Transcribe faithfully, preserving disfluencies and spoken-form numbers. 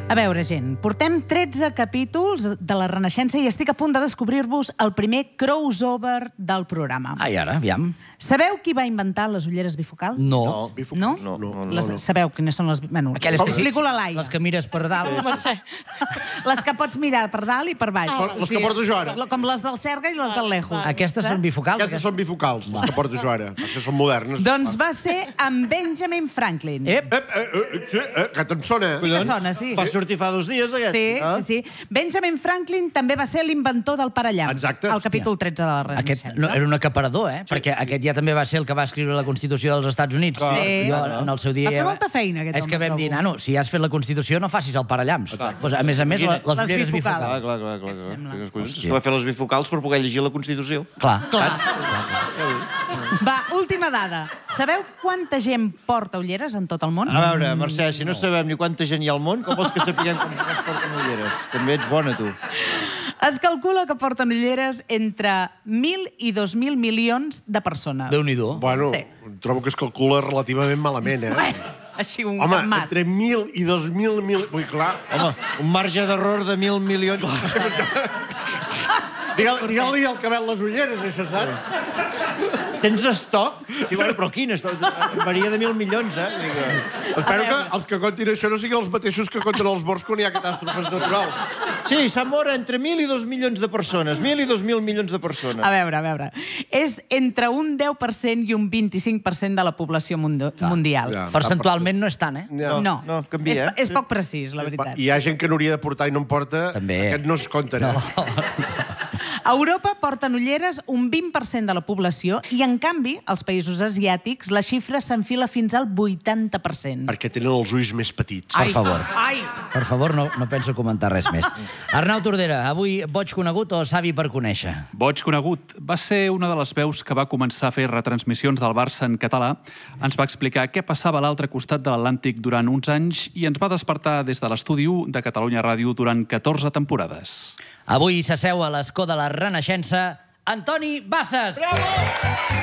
A veure, gent, portem tretze capítols de la Renaixença i estic a punt de descobrir-vos el primer crossover del programa. Ai, ara, aviam. Sabeu qui va inventar les ulleres bifocals? No. No? No, no, no, Les, no. sabeu quines són les... Bueno, Aquelles us explico la Laia. Les que mires per dalt. Les que pots mirar per dalt i per baix. Ah, les que porto jo ara. Com les del Serga i les del Lejo. Aquestes són bifocals? Aquestes són bifocals, les que porto jo ara. Les que són modernes. Doncs va ser amb Benjamin Franklin. Ep! Eh, eh, eh, sí, eh, aquest em sona. Sí que sona, sí. Va sortir fa dos dies, aquest. Sí, Ah? sí, sí. Benjamin Franklin també va ser l'inventor del parallamps. Exacte. Al capítol tretze de la Renaixença. Aquest no, era un acaparador, eh? Perquè aquest ja també va ser el que va escriure la Constitució dels Estats Units. Sí. Jo, en el seu dia... Va fer molta feina, aquest És que home, vam dir, trobo. nano, si has fet la Constitució no facis el parallamps. Pues, a més a més, les, les Les ulleres bifocals. Clar, bifocals. clar, clar. clar, clar. sembla? Quines collons. És que va fer les bifocals per poder llegir la Constitució. Clar. Clar. Va, última dada. Sabeu quanta gent porta ulleres en tot el món? A veure, Mercè, si no sabem ni quanta gent hi ha al món, com vols que sapiguem com es porten ulleres? També ets bona, tu. Es calcula que porten ulleres entre mil i dos mil milions de persones. Déu-n'hi-do. Bueno, Sí. trobo que es calcula relativament malament, eh? Bueno, així un Home, mas. entre mil i dos mil... mil... Ui, clar. Home, un marge d'error de mil milions. Digue- Digue-li al que ven les ulleres, això, saps? Tens estoc? I bueno, però quin estoc? Varia de mil milions, eh? Digue. Espero que els que contin això no siguin els mateixos que conten els morts quan hi ha catàstrofes naturals. Sí, s'ha mort entre mil i dos milions de persones. Mil i dos mil milions de persones. A veure, a veure. És entre un deu per cent i un vint-i-cinc per cent de la població mundo- mundial. ja. Percentualment no és tant, eh? Ja. No, no, canvia, és, eh? és poc precís, la veritat. Hi ha gent que n'hauria de portar i no en porta. També. Aquest no es compta, no. A Europa porten ulleres un vint per cent de la població i, en canvi, als països asiàtics la xifra s'enfila fins al vuitanta per cent. Perquè tenen els ulls més petits. Per favor. Ai! Per favor, no, no penso comentar res més. Arnau Tordera, avui boig conegut o savi per conèixer? Boig conegut. Va ser una de les veus que va començar a fer retransmissions del Barça en català. Ens va explicar què passava a l'altre costat de l'Atlàntic durant uns anys i ens va despertar des de l'estudi u de Catalunya Ràdio durant catorze temporades. Avui s'asseu a l'escó de la Renaixença Antoni Bassas. Bravo!